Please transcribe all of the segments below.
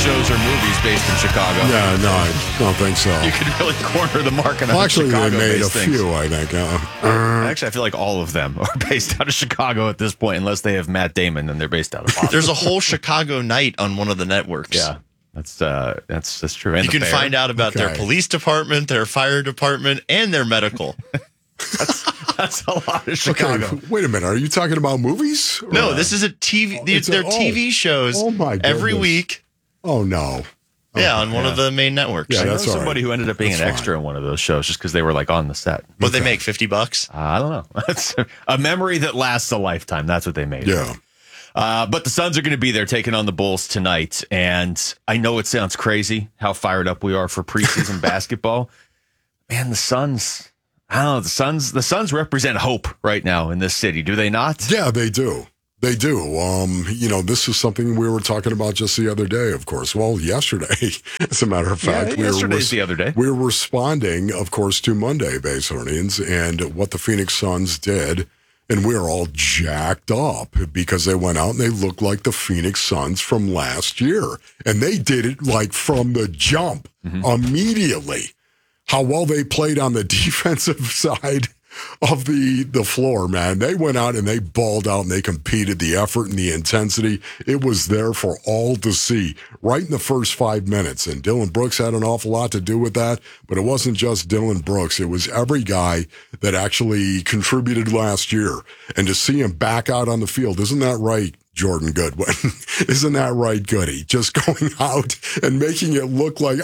shows or movies based in Chicago. Yeah, no, I don't think so. You could really corner the market on Actually, they made a things. few, I think. Actually, I feel like all of them are based out of Chicago at this point, unless they have Matt Damon and they're based out of Boston. There's a whole Chicago night on one of the networks. Yeah, that's true. And you can find out about their police department, their fire department, and their medical. That's a lot of Chicago. Okay, wait a minute. Are you talking about movies? No, this is a TV. They're TV shows every week. Oh, no. Yeah, on one of the main networks. Yeah, I know that's all somebody right. who ended up being That's an extra in one of those shows just because they were like on the set. What they make, $50? I don't know. That's a memory that lasts a lifetime. That's what they made. Yeah. But the Suns are going to be there taking on the Bulls tonight. And I know it sounds crazy how fired up we are for preseason basketball. Man, the Suns, I don't know, the Suns represent hope right now in this city. Do they not? Yeah, they do. They do. This is something we were talking about just the other day, of course. Well, yesterday, as a matter of fact. Yesterday's the other day. We were responding, of course, to Monday base earnings and what the Phoenix Suns did. And we were all jacked up because they went out and they looked like the Phoenix Suns from last year. And they did it like from the jump immediately. How well they played on the defensive side of the floor, man. They went out and they balled out and they competed. The effort and the intensity, it was there for all to see right in the first 5 minutes. And Dylan Brooks had an awful lot to do with that, but it wasn't just Dylan Brooks. It was every guy that actually contributed last year. And to see him back out on the field, isn't that right, Jordan Goodwin? Isn't that right, Goody? Just going out and making it look like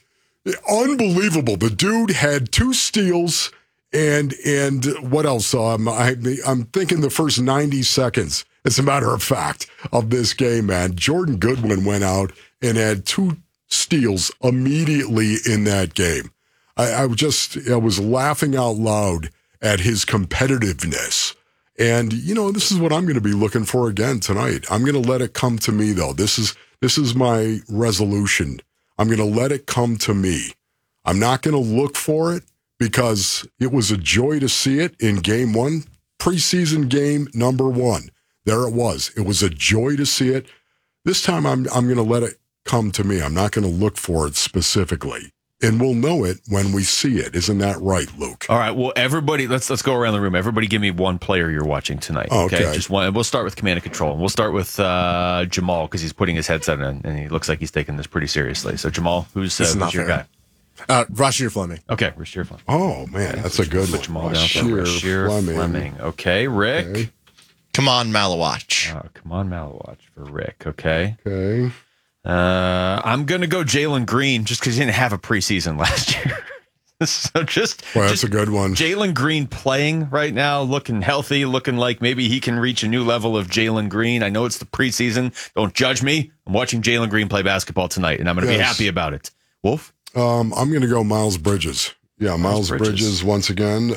unbelievable. The dude had 2 steals. And what else? I'm thinking the first 90 seconds, as a matter of fact, of this game, man. Jordan Goodwin went out and had 2 steals immediately in that game. I was laughing out loud at his competitiveness. And, this is what I'm going to be looking for again tonight. I'm going to let it come to me, though. This is my resolution. I'm going to let it come to me. I'm not going to look for it, because it was a joy to see it in game 1, preseason game number 1. There it was. It was a joy to see it. This time I'm going to let it come to me. I'm not going to look for it specifically. And we'll know it when we see it. Isn't that right, Luke? All right. Well, everybody, let's go around the room. Everybody give me one player you're watching tonight. Okay. Just one. We'll start with command and control. And we'll start with Jamal, because he's putting his headset in and he looks like he's taking this pretty seriously. So, Jamal, who's your guy? Rasheer Fleming. Okay, Rasheer Fleming. Oh, man, okay, that's a good one. Jamal Rasheer Fleming. Okay, Rick. Okay. Come on, Malawatch. Come on, Malawatch for Rick. Okay. Okay. I'm going to go Jalen Green just because he didn't have a preseason last year. So that's a good one. Jalen Green playing right now, looking healthy, looking like maybe he can reach a new level of Jalen Green. I know it's the preseason. Don't judge me. I'm watching Jalen Green play basketball tonight, and I'm going to be happy about it. Wolf? I'm going to go Miles Bridges. Yeah, Miles Bridges once again.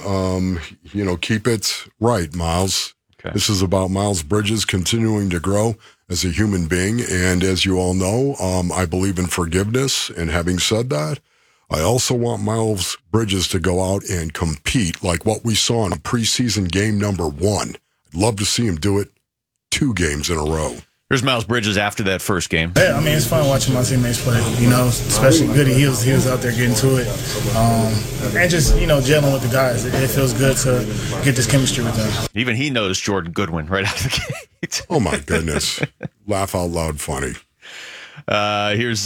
Keep it right, Miles. Okay. This is about Miles Bridges continuing to grow as a human being. And as you all know, I believe in forgiveness. And having said that, I also want Miles Bridges to go out and compete like what we saw in preseason game number 1. I'd love to see him do it 2 games in a row. Here's Miles Bridges after that first game. Yeah, it's fun watching my teammates play, especially Goody. He was out there getting to it. And just, gelling with the guys. It feels good to get this chemistry with them. Even he knows Jordan Goodwin right out of the gate. Oh, my goodness. Laugh out loud funny. Here's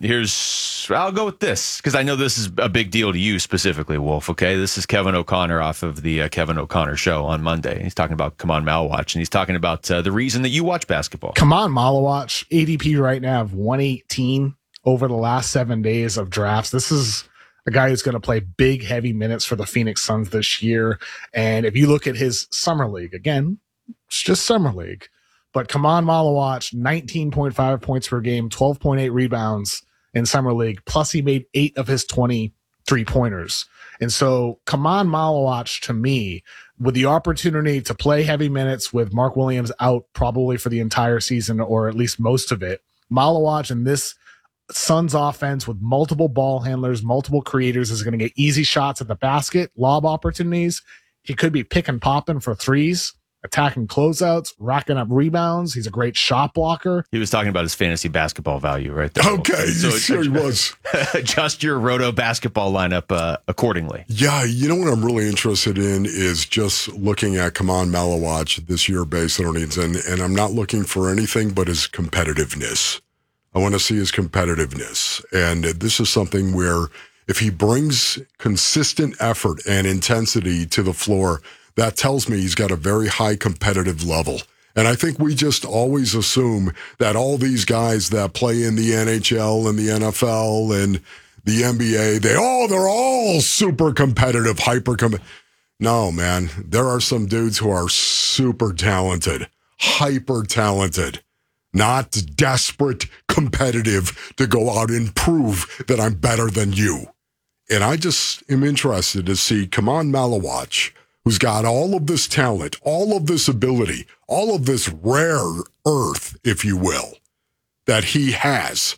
I'll go with this because I know this is a big deal to you specifically, Wolf. Okay, this is Kevin O'Connor off of the Kevin O'Connor show on Monday. He's talking about Kaman Malawatch, and he's talking about the reason that you watch basketball. Kaman Malawatch, ADP right now of 118 over the last 7 days of drafts. This is a guy who's going to play big, heavy minutes for the Phoenix Suns this year. And if you look at his summer league, again, it's just summer league. But Kaman Malawatch, 19.5 points per game, 12.8 rebounds in summer league. Plus, he made 8 of his 20 3-pointers. And so Kaman Malawatch, to me, with the opportunity to play heavy minutes with Mark Williams out probably for the entire season or at least most of it, Malawatch in this Suns offense with multiple ball handlers, multiple creators is going to get easy shots at the basket, lob opportunities. He could be pick and popping for threes. attacking closeouts, racking up rebounds. He's a great shot blocker. He was talking about his fantasy basketball value right there. Okay, sure he was. Adjust your roto basketball lineup accordingly. Yeah, you know what I'm really interested in is just looking at Kaman Malawach this year based on needs, and I'm not looking for anything but his competitiveness. I want to see his competitiveness, and this is something where if he brings consistent effort and intensity to the floor, that tells me he's got a very high competitive level. And I think we just always assume that all these guys that play in the NHL and the NFL and the NBA, they're all super competitive, No, man, there are some dudes who are super talented, hyper talented, not desperate, competitive to go out and prove that I'm better than you. And I just am interested to see Kaman Malawach, who's got all of this talent, all of this ability, all of this rare earth, if you will, that he has.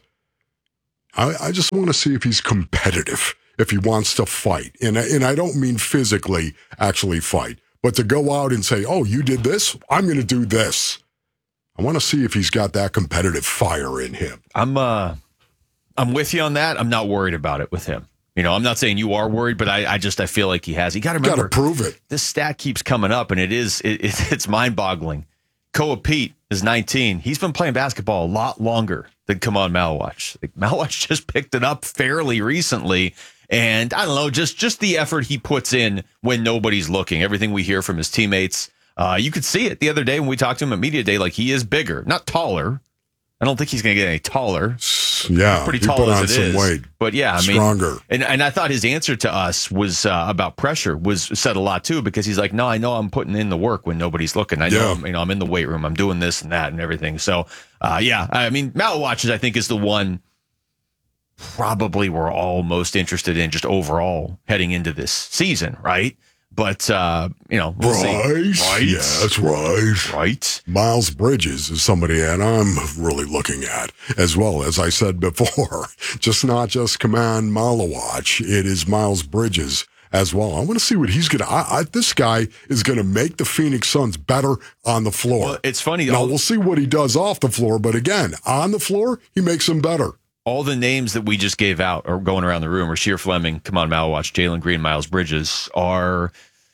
I just want to see if he's competitive, if he wants to fight. And I don't mean physically actually fight, but to go out and say, oh, you did this? I'm going to do this. I want to see if he's got that competitive fire in him. I'm with you on that. I'm not worried about it with him. You know, I'm not saying you are worried, but I feel like he has. You got to remember, prove it. This stat keeps coming up, and it's mind-boggling. Koa Pete is 19. He's been playing basketball a lot longer than Kaman Malawach. Malawach just picked it up fairly recently, and I don't know, just the effort he puts in when nobody's looking. Everything we hear from his teammates, you could see it the other day when we talked to him at Media Day. Like, he is bigger, not taller. I don't think he's going to get any taller. Yeah, pretty tall as it is. Weight. But yeah, I mean, stronger. And I thought his answer to us was about pressure was said a lot too, because he's like, no, I know I'm putting in the work when nobody's looking. I know, I'm in the weight room. I'm doing this and that and everything. So yeah, I mean, Malawach, I think, is the one probably we're all most interested in just overall heading into this season, right? But, we'll see. Right. Yes, right. Right. Miles Bridges is somebody that I'm really looking at, as well, as I said before. Not just Kaman Malawach. It is Miles Bridges as well. I want to see what he's going to... This guy is going to make the Phoenix Suns better on the floor. Well, it's funny. Now, we'll see what he does off the floor, but again, on the floor, he makes them better. All the names that we just gave out are going around the room. Rasheer Fleming, Kaman Malawach, Jalen Green, Miles Bridges are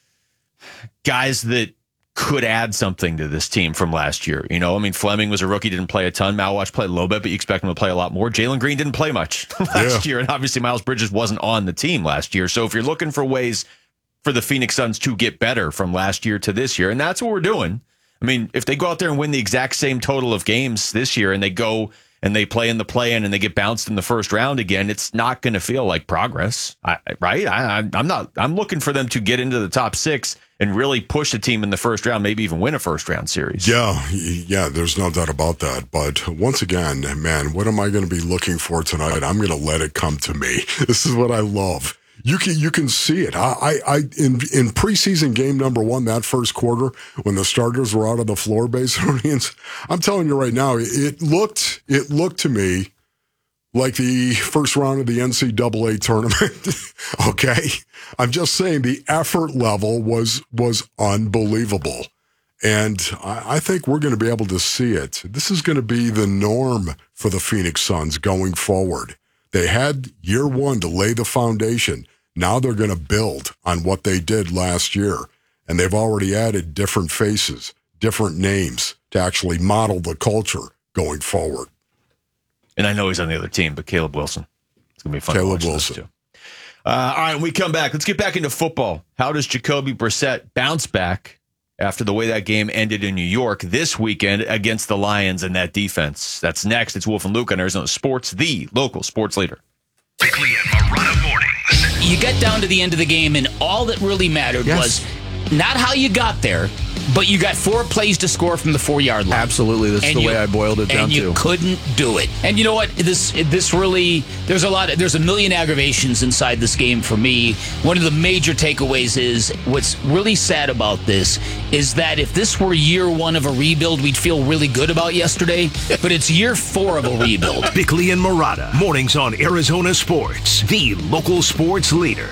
guys that could add something to this team from last year. You know, I mean, Fleming was a rookie, didn't play a ton. Malawach played a little bit, but you expect him to play a lot more. Jalen Green didn't play much last year, and obviously Miles Bridges wasn't on the team last year. So if you're looking for ways for the Phoenix Suns to get better from last year to this year, and that's what we're doing. I mean, if they go out there and win the exact same total of games this year and they go and they play in the play-in and they get bounced in the first round again, it's not going to feel like progress, right? I'm looking for them to get into the top 6 and really push the team in the first round, maybe even win a first-round series. Yeah, there's no doubt about that. But once again, man, what am I going to be looking for tonight? I'm going to let it come to me. This is what I love. You can see it. In preseason game number 1, that first quarter, when the starters were out of the floor, basically, I'm telling you right now, it looked to me like the first round of the NCAA tournament. Okay, I'm just saying the effort level was unbelievable, and I think we're going to be able to see it. This is going to be the norm for the Phoenix Suns going forward. They had year 1 to lay the foundation. Now they're going to build on what they did last year. And they've already added different faces, different names to actually model the culture going forward. And I know he's on the other team, but Caleb Wilson. It's going to be fun Caleb to watch Wilson. Too. All right, when we come back, let's get back into football. How does Jacoby Brissett bounce back after the way that game ended in New York this weekend against the Lions and that defense? That's next. It's Wolf and Luke on Arizona Sports, the local sports leader. Bickley and Marotta mornings. You get down to the end of the game, and all that really mattered was not how you got there, but you got 4 plays to score from the 4-yard line. Absolutely. This is the way I boiled it down to. And you couldn't do it. And you know what? This really, there's a million aggravations inside this game for me. One of the major takeaways is what's really sad about this is that if this were year 1 of a rebuild, we'd feel really good about yesterday, but it's year 4 of a rebuild. Bickley and Marotta, mornings on Arizona Sports, the local sports leader.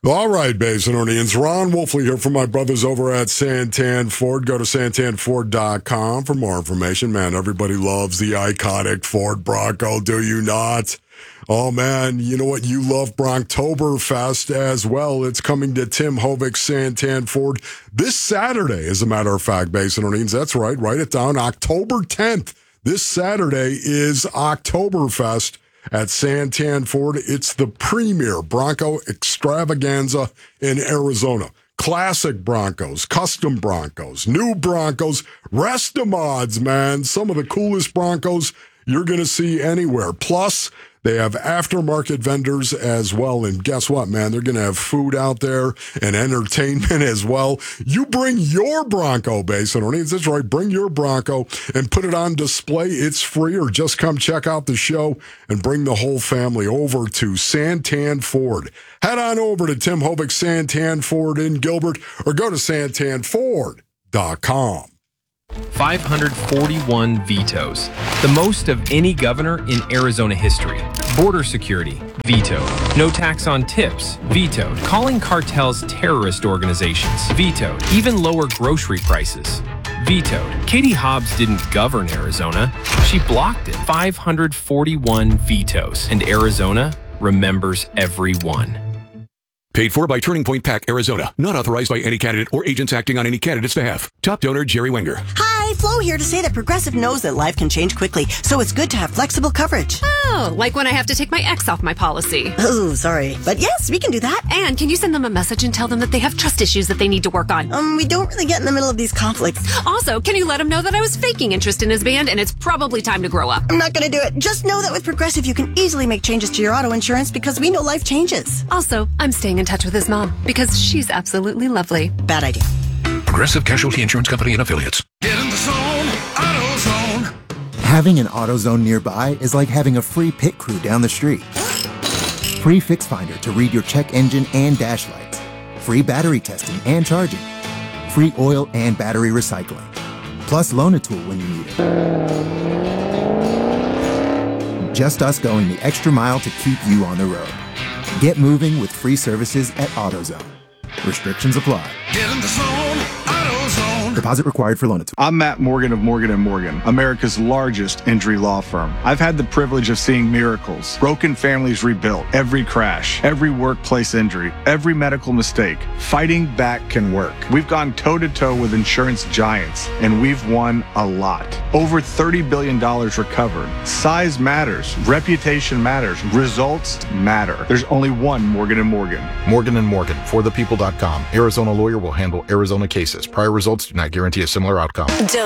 All right, Basinonians. Ron Wolfley here from my brothers over at Santan Ford. Go to santanford.com for more information. Man, everybody loves the iconic Ford Bronco, do you not? Oh, man, you know what? You love Bronktoberfest as well. It's coming to Tim Hovik Santan Ford this Saturday, as a matter of fact, Basinonians. That's right. Write it down. October 10th. This Saturday is Oktoberfest at Santan Ford. It's the premier Bronco extravaganza in Arizona. Classic Broncos, custom Broncos, new Broncos, Restomods, man. Some of the coolest Broncos you're going to see anywhere. Plus, they have aftermarket vendors as well. And guess what, man? They're going to have food out there and entertainment as well. You bring your Bronco, Basinonians. That's right. Bring your Bronco and put it on display. It's free, or just come check out the show and bring the whole family over to Santan Ford. Head on over to Tim Hovik Santan Ford in Gilbert, or go to santanford.com. 541 vetoes, the most of any governor in Arizona history. Border security, vetoed. No tax on tips, vetoed. Calling cartels terrorist organizations, vetoed. Even lower grocery prices, vetoed. Katie Hobbs didn't govern Arizona, she blocked it. 541 vetoes, and Arizona remembers every one. Paid for by Turning Point PAC, Arizona. Not authorized by any candidate or agents acting on any candidate's behalf. Top donor, Jerry Wenger. Hi, Flo here to say that Progressive knows that life can change quickly, so it's good to have flexible coverage. Oh, like when I have to take my ex off my policy. Oh, sorry. But yes, we can do that. And can you send them a message and tell them that they have trust issues that they need to work on? We don't really get in the middle of these conflicts. Also, can you let them know that I was faking interest in his band and it's probably time to grow up? I'm not going to do it. Just know that with Progressive, you can easily make changes to your auto insurance because we know life changes. Also, I'm staying in touch with his mom because she's absolutely lovely. Bad idea. Progressive Casualty Insurance Company and Affiliates. Get in the zone, AutoZone. Having an AutoZone nearby is like having a free pit crew down the street. Free Fix Finder to read your check engine and dash lights. Free battery testing and charging. Free oil and battery recycling. Plus Loan-A-Tool when you need it. Just us going the extra mile to keep you on the road. Get moving with free services at AutoZone. Restrictions apply. Get in the zone, AutoZone. Deposit required for Loan-A-Tool. I'm Matt Morgan of Morgan & Morgan, America's largest injury law firm. I've had the privilege of seeing miracles, broken families rebuilt, every crash, every workplace injury, every medical mistake. Fighting back can work. We've gone toe-to-toe with insurance giants, and we've won a lot. Over $30 billion recovered. Size matters. Reputation matters. Results matter. There's only one Morgan & Morgan. Morgan & Morgan, forthepeople.com. Arizona lawyer will handle Arizona cases. Prior results do not guarantee a similar outcome.